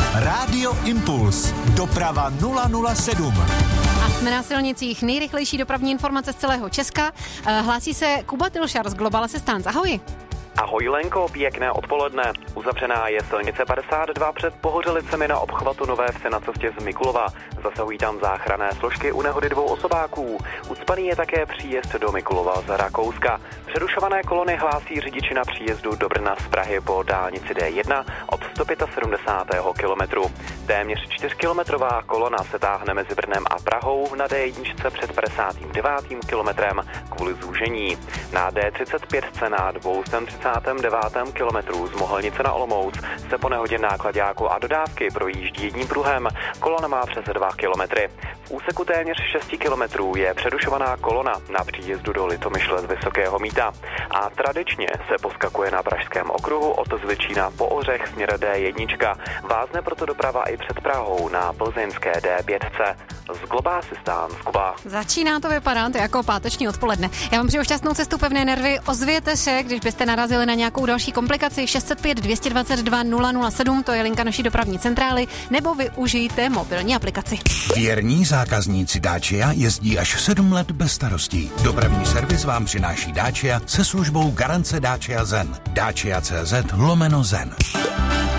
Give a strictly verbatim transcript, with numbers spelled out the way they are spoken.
Rádio Impuls. Doprava nula nula sedm. A jsme na silnicích. Nejrychlejší dopravní informace z celého Česka. Hlásí se Kuba Tilšar z Global Assistance. Ahoj. Ahoj Lenko, pěkné odpoledne. Uzavřená je silnice padesát dva před Pohořelicemi na obchvatu Nové Vsi na cestě z Mikulova. Zasahují tam záchranné složky u nehody dvou osobáků. Ucpaný je také příjezd do Mikulova z Rakouska. Přerušované kolony hlásí řidiči na příjezdu do Brna z Prahy po dálnici D jedna od sto sedmdesátého pátého kilometru. Téměř čtyřkilometrová kolona se táhne mezi Brnem a Prahou na D jedna před padesátým devátým kilometrem kvůli zúžení. Na D třicet pět na dvě stě třicátém devátém kilometru z Mohelnice na Olomouc se po nehodě náklaďáku a dodávky projíždí jedním pruhem. Kolona má přes dva kilometry. V úseku téměř šesti kilometrů je přerušovaná kolona na příjezdu do Litomyšle z Vysokého Mýta. A tradičně se poskakuje na Pražském okruhu od Zličína po Ořech směr D jedna. Vázne proto doprava i před Prahou na plzeňské D pět. Z Global Assistance, Kuba. Začíná to vypadat jako páteční odpoledne. Já vám přeju šťastnou cestu, pevné nervy. Ozvěte se, když byste narazili na nějakou další komplikaci. šest set pět dvě dvacet dva nula nula sedm, to je linka naší dopravní centrály, nebo využijte mobilní aplikaci. Věrní zákazníci Dacia jezdí až sedm let bez starostí. Dopravní servis vám přináší Dacia se službou garance Dacia Zen. Dacia tečka cé zet lomeno Zen.